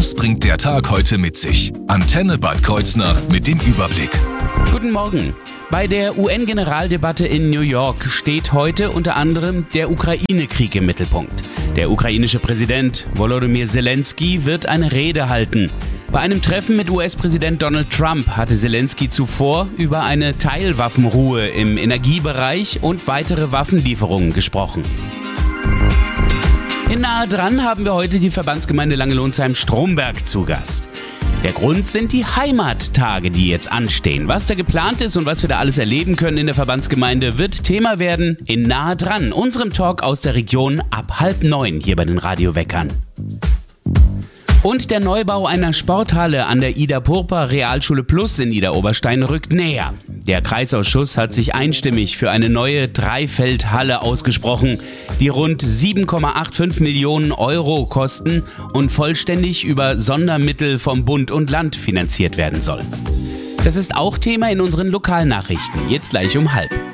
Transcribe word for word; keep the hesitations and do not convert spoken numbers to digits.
Was bringt der Tag heute mit sich? Antenne Bad Kreuznach mit dem Überblick. Guten Morgen. Bei der U N-Generaldebatte in New York steht heute unter anderem der Ukraine-Krieg im Mittelpunkt. Der ukrainische Präsident Volodymyr Zelensky wird eine Rede halten. Bei einem Treffen mit U S-Präsident Donald Trump hatte Zelensky zuvor über eine Teilwaffenruhe im Energiebereich und weitere Waffenlieferungen gesprochen. In Nahe dran haben wir heute die Verbandsgemeinde Langelonsheim-Stromberg zu Gast. Der Grund sind die Heimattage, die jetzt anstehen. Was da geplant ist und was wir da alles erleben können in der Verbandsgemeinde, wird Thema werden in Nahe dran, unserem Talk aus der Region ab halb neun hier bei den Radioweckern. Und der Neubau einer Sporthalle an der Ida Purper Realschule Plus in Idar-Oberstein rückt näher. Der Kreisausschuss hat sich einstimmig für eine neue Dreifeldhalle ausgesprochen, die rund sieben Komma fünfundachtzig Millionen Euro kosten und vollständig über Sondermittel vom Bund und Land finanziert werden soll. Das ist auch Thema in unseren Lokalnachrichten, jetzt gleich um halb.